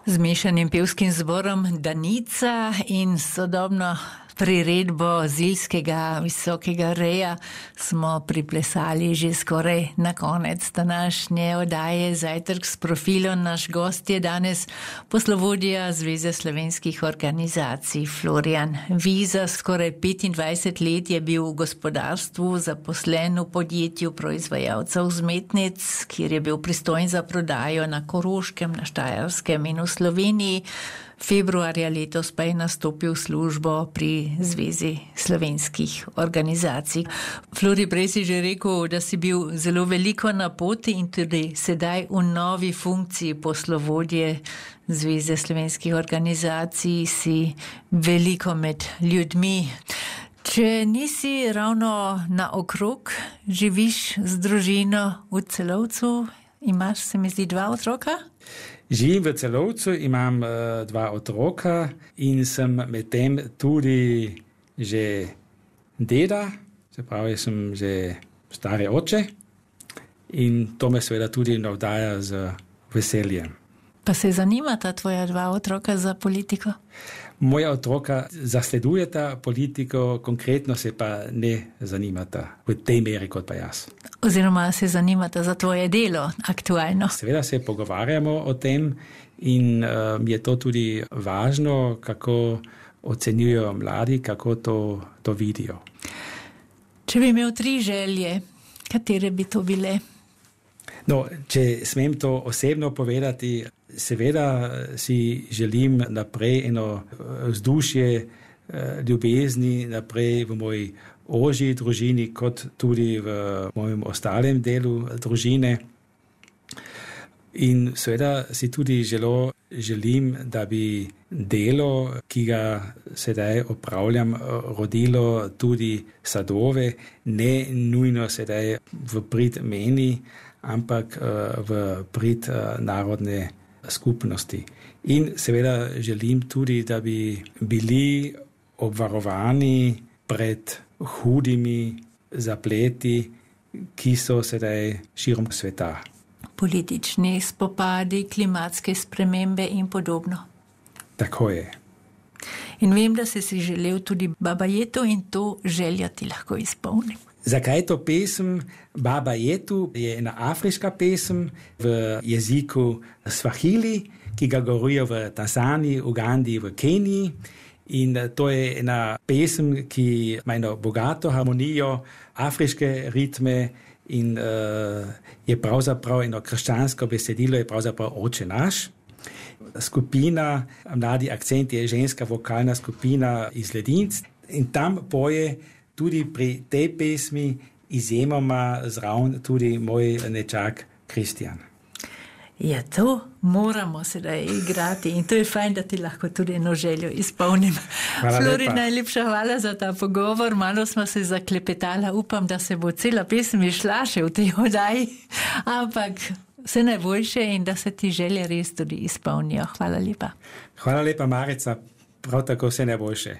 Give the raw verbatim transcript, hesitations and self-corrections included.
Z mešanim pevskim zborom Danica in sodobno priredbo zilskega visokega reja smo priplesali že skoraj na konec današnje oddaje Zajtrk s profilom. Naš gost je danes poslovodja Zveze slovenskih organizacij Florjan Viza. Skoraj petindvajset let je bil v gospodarstvu zaposlen v podjetju proizvajalcev vzmetnic, kjer je bil pristojen za prodajo na Koroškem, na Štajerskem in v Sloveniji. Februarja letos pa je nastopil službo pri Zvezi slovenskih organizacij. Flori, prej si že rekel, da si bil zelo veliko na poti in tudi sedaj v novi funkciji poslovodje Zveze slovenskih organizacij si veliko med ljudmi. Če nisi ravno na okrog, živiš z družino v Celovcu, imaš, se mi zdi, dva otroka? Živim v Celovcu, imam uh, dva otroka in sem medtem tudi že deda, se pravi, sem že stari oče in to me seveda tudi navdaja z veseljem. Pa se zanimata tvoja dva otroka za politiko? Moja otroka zasledujeta politiko, konkretno se pa ne zanimata v tej meri kot pa jaz. Oziroma se zanimata za tvoje delo aktualno? Seveda se pogovarjamo o tem in um, je to tudi važno, kako ocenjujejo mladi, kako to, to vidijo. Če bi imel tri želje, katere bi to bile? No, če smem to osebno povedati, seveda si želim naprej eno vzdušje ljubezni, naprej v moji ožji družini, kot tudi v mojem ostalem delu družine. In seveda si tudi želo, želim, da bi delo, ki ga sedaj opravljam, rodilo tudi sadove, ne nujno sedaj v prid meni, ampak v prid narodne skupnosti. In seveda želim tudi, da bi bili obvarovani pred hudimi zapleti, ki so sedaj širom sveta. Politični spopadi, klimatske spremembe in podobno. Tako je. In vem, da si si želel tudi Baba Jetu in to željo ti lahko izpolnim. Zakaj je to pesem? Baba Jetu je ena afriška pesem v jeziku Swahili, ki ga govorijo v Tanzaniji, Ugandi, v Keniji. In to je ena pesem, ki ima eno bogato harmonijo, afriške ritme in uh, je pravzaprav eno krščansko besedilo, je pravzaprav Oče naš. Skupina Mladi akcent je ženska vokalna skupina iz Ledinc in tam poje tudi pri tej pesmi izjemoma zraven tudi moj nečak Kristjan. Ja, to moramo sedaj igrati in to je fajn, da ti lahko tudi eno željo izpolnim. Flori, najlepša hvala za ta pogovor. Malo smo se zaklepetala, upam, da se bo cela pesem išla še v tej oddaji, ampak vse najboljše in da se ti želje res tudi izpolnijo. Hvala lepa. Hvala lepa, Marica. Prav tako vse najboljše.